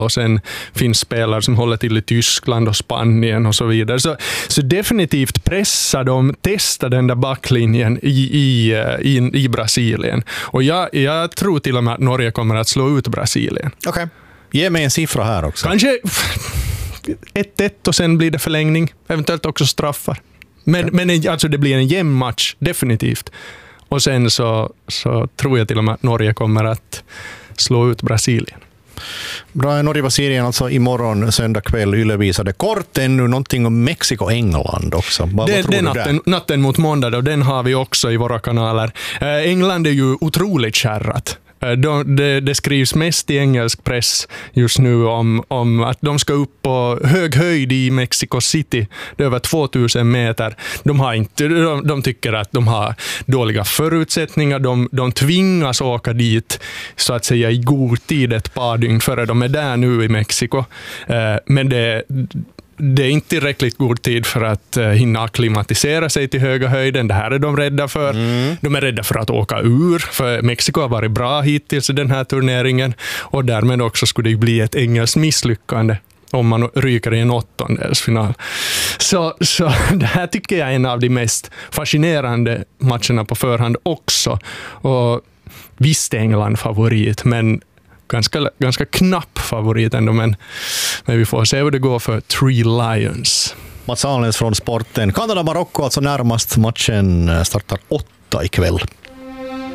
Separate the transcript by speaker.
Speaker 1: och sen finns spelare som håller till i Tyskland och Spanien och så vidare. Så definitivt pressa dem, testa den där backlinjen i Brasilien. Och jag tror till och med att Norge kommer att slå ut Brasilien.
Speaker 2: Okej. Ge mig en siffra här också.
Speaker 1: Kanske 1-1 och sen blir det förlängning. Eventuellt också straffar. Men alltså det blir en jämn match, definitivt. Och sen så tror jag till och med att Norge kommer att slå ut Brasilien.
Speaker 2: Bra, Norge-Brasilien alltså imorgon söndag kväll. Yle visade kort ännu någonting om Mexiko-England också. Vad tror du där?
Speaker 1: Natten mot måndag, och den har vi också i våra kanaler. England är ju otroligt kärrat. Det skrivs mest i engelsk press just nu om att de ska upp på hög höjd i Mexico City. Det är över 2000 meter. De tycker att de har dåliga förutsättningar. De tvingas åka dit så att säga i god tid ett par dygn före de är där nu i Mexiko. Men det är inte tillräckligt god tid för att hinna akklimatisera sig till höga höjden. Det här är de rädda för. De är rädda för att åka ur. För Mexiko har varit bra hittills i den här turneringen. Och därmed också skulle det bli ett engelskt misslyckande om man ryker i en åttondelsfinal. Så det här tycker jag är en av de mest fascinerande matcherna på förhand också. Och visst är England favorit, men ganska knapp favorit ändå, men vi får se hur det går för Three Lions.
Speaker 2: Mats Ahlens från Sporten. Kanada-Marocko alltså närmast. Matchen startar 8 ikväll.